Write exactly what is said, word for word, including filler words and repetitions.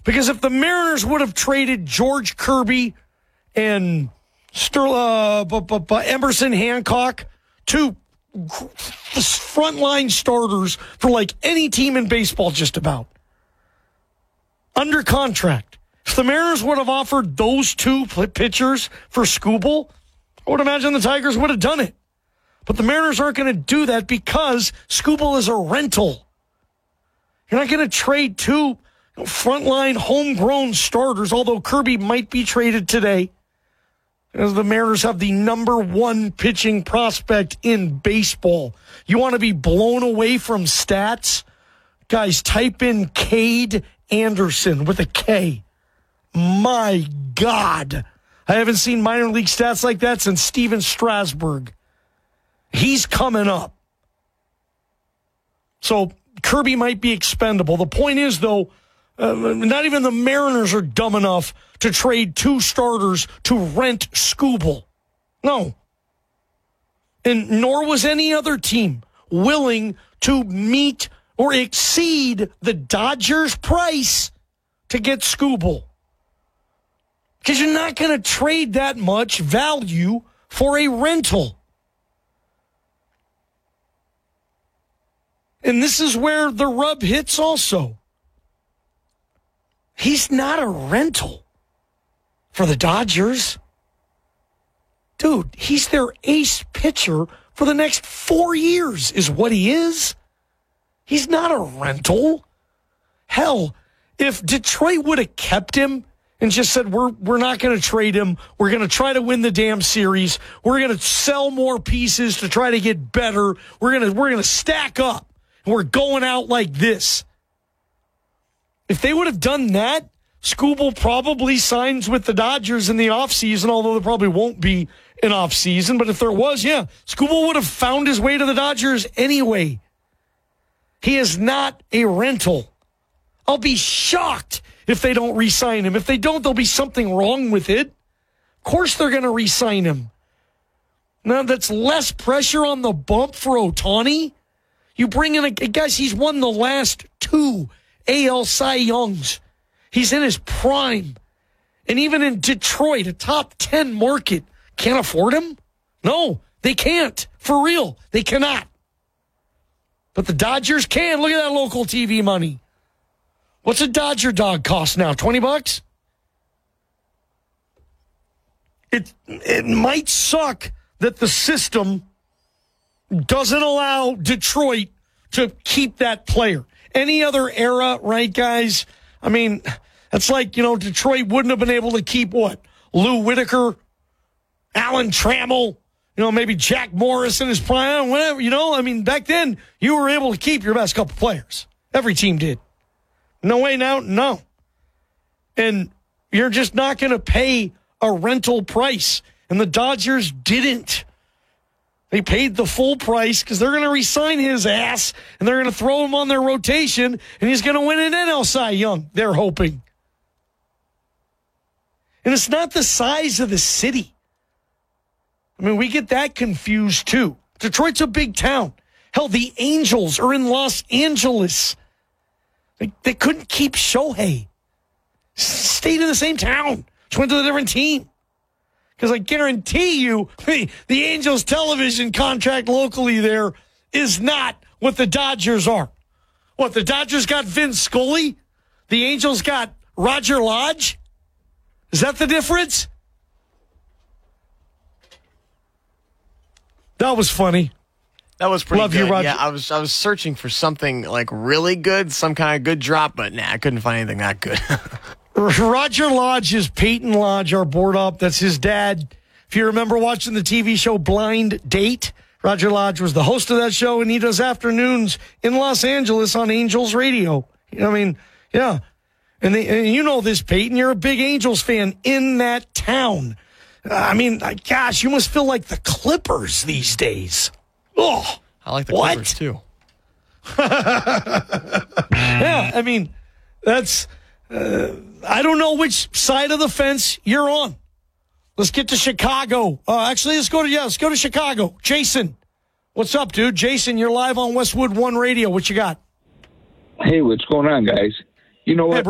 Because if the Mariners would have traded George Kirby and Sterl- uh, b- b- b- Emerson Hancock, two frontline starters for like any team in baseball just about, under contract, if the Mariners would have offered those two pitchers for Skubal, I would imagine the Tigers would have done it. But the Mariners aren't going to do that because Skubal is a rental. You're not going to trade two frontline homegrown starters, although Kirby might be traded today, as the Mariners have the number one pitching prospect in baseball. You want to be blown away from stats? Guys, type in Cade Anderson with a K. My God. I haven't seen minor league stats like that since Steven Strasburg. He's coming up. So Kirby might be expendable. The point is, though, uh, not even the Mariners are dumb enough to trade two starters to rent Skubal. No. And nor was any other team willing to meet or exceed the Dodgers' price to get Skubal. Because you're not going to trade that much value for a rental. And this is where the rub hits also. He's not a rental for the Dodgers. Dude, he's their ace pitcher for the next four years is what he is. He's not a rental. Hell, if Detroit would have kept him and just said, we're we're not going to trade him, we're going to try to win the damn series, we're going to sell more pieces to try to get better, we're going to we're going to stack up, and we're going out like this. If they would have done that, Skubal probably signs with the Dodgers in the offseason, although there probably won't be an offseason. But if there was, yeah, Skubal would have found his way to the Dodgers anyway. He is not a rental. I'll be shocked if they don't re-sign him. If they don't, there'll be something wrong with it. Of course they're going to re-sign him. Now, that's less pressure on the bump for Ohtani. You bring in a guys, he's won the last two A L Cy Youngs. He's in his prime. And even in Detroit, a top ten market, can't afford him? No, they can't. For real, they cannot. But the Dodgers can. Look at that local T V money. What's a Dodger dog cost now? twenty bucks? It, it might suck that the system doesn't allow Detroit to keep that player. Any other era, right, guys? I mean, that's like, you know, Detroit wouldn't have been able to keep what? Lou Whitaker, Alan Trammell, you know, maybe Jack Morris in his prime, whatever, you know? I mean, back then, you were able to keep your best couple players. Every team did. No way now? No. And you're just not going to pay a rental price. And the Dodgers didn't. They paid the full price because they're going to re-sign his ass and they're going to throw him on their rotation and he's going to win an N L Cy Young, they're hoping. And it's not the size of the city. I mean, we get that confused too. Detroit's a big town. Hell, the Angels are in Los Angeles. They, they couldn't keep Shohei. Stayed in the same town. Just went to a different team. Because I guarantee you, the, the Angels television contract locally there is not what the Dodgers are. What, the Dodgers got Vince Scully? The Angels got Roger Lodge? Is that the difference? That was funny. That was pretty Love good. you, Roger. Yeah, I was I was searching for something like really good, some kind of good drop, but nah, I couldn't find anything that good. Roger Lodge is Peyton Lodge, our board op. That's his dad. If you remember watching the T V show Blind Date, Roger Lodge was the host of that show, and he does afternoons in Los Angeles on Angels Radio. I mean, yeah. And, they, and you know this, Peyton. You're a big Angels fan in that town. Uh, I mean, gosh, you must feel like the Clippers these days. Oh, I like the what? Clippers, too. Yeah, I mean, that's... Uh, I don't know which side of the fence you're on. Let's get to Chicago. Uh, actually, let's go to, yeah, let's go to Chicago. Jason, what's up, dude? Jason, you're live on Westwood One Radio. What you got? Hey, what's going on, guys? You know what? Hey,